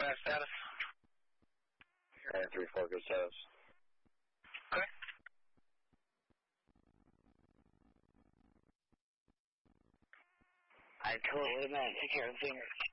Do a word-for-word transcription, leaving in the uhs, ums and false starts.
dispatch status? nine three four, good status. Okay. I totally meant take care of things.